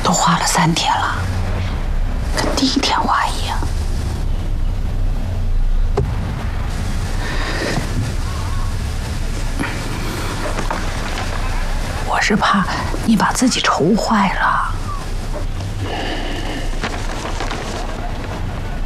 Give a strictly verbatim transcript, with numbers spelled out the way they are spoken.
都画了三天了，跟第一天画一样。我是怕你把自己愁坏了。